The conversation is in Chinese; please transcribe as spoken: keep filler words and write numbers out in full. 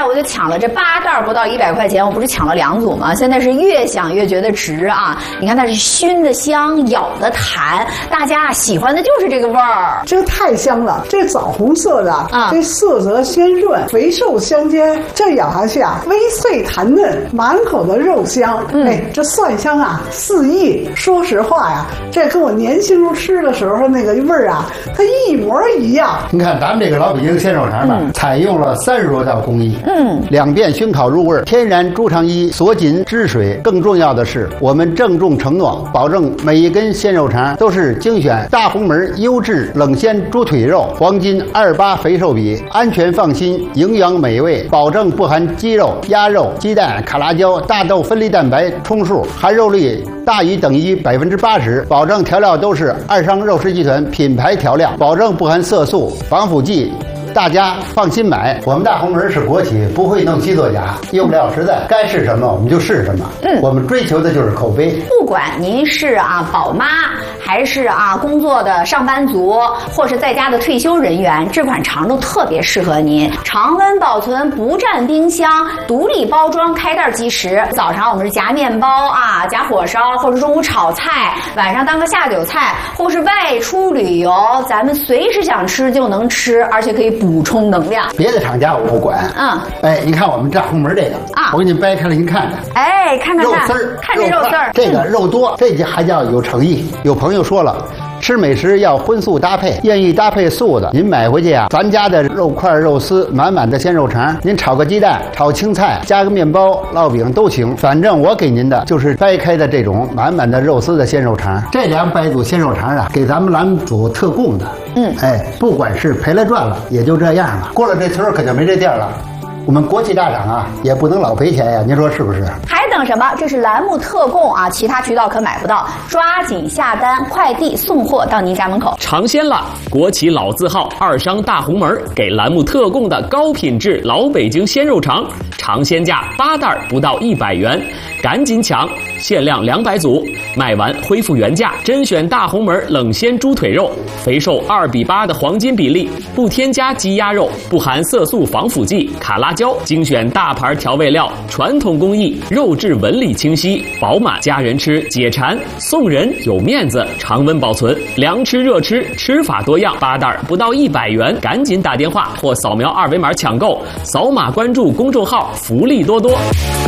我就抢了这八袋不到一百块钱，我不是抢了两组吗？现在是越想越觉得值啊！你看它是熏的香，咬的弹，大家喜欢的就是这个味儿。 这个太香了，这枣红色的啊，这色泽鲜润，肥瘦相间，这咬下去啊，微脆弹嫩，满口的肉香。嗯、哎，这蒜香啊四溢。说实话呀，这跟我年轻时候吃的时候那个味儿啊，它一模一样。 你看咱们这个老北京鲜肉肠呢，嗯、采用了三十多道工艺，嗯，两遍熏烤入味，天然猪肠衣锁紧汁水。更重要的是，我们郑重承诺，保证每一根鲜肉肠都是精选大红门优质冷鲜猪腿肉，黄金二八肥瘦比，安全放心，营养美味，保证不含鸡肉、鸭肉、鸡蛋、卡拉胶、大豆分离蛋白充数，含肉率大于等于百分之八十，保证调料都是二商肉食集团品牌调料，保证不含色素、防腐剂。大家放心买，我们大红门是国企，不会弄虚作假，用料实在，该是什么我们就是什么。嗯，我们追求的就是口碑。 不管您是啊宝妈，还是啊工作的上班族，或是在家的退休人员，这款肠都特别适合您。常温保存，不占冰箱，独立包装，开袋即食。早上我们是夹面包啊，夹火烧，或者中午炒菜，晚上当个下酒菜，或是外出旅游，咱们随时想吃就能吃，而且可以补充能量。 别的厂家我不管。嗯，哎，你看我们大红门这个啊，我给你掰开了，您看看。 哎，看看肉丝儿， 看这肉丝儿， 这个肉多，这还叫有诚意。有朋友说了，吃美食要荤素搭配，愿意搭配素的，您买回去啊，咱家的肉块、肉丝，满满的鲜肉肠，您炒个鸡蛋、炒青菜，加个面包、烙饼都行。反正我给您的就是掰开的这种满满的肉丝的鲜肉肠。这两百组鲜肉肠啊，给咱们栏目组特供的。嗯，哎，不管是赔了赚了，也就这样了。过了这村可就没这店了。我们国企大厂啊，也不能老赔钱呀，您说是不是？ 还等什么？这是栏目特供啊，其他渠道可买不到，抓紧下单，快递送货到您家门口。 尝鲜了，国企老字号二商大红门给栏目特供的高品质老北京鲜肉肠，尝鲜价八袋不到一百元，赶紧抢，限量两百组，卖完恢复原价。甄选大红门冷鲜猪腿肉，肥瘦二比八的黄金比例，不添加鸡鸭肉，不含色素、防腐剂、卡拉胶，精选大牌调味料，传统工艺，肉质纹理清晰饱满，家人吃解馋，送人有面子，常温保存，凉吃热吃，吃法多样，八袋不到一百元，赶紧打电话或扫描二维码抢购，扫码关注公众号，福利多多。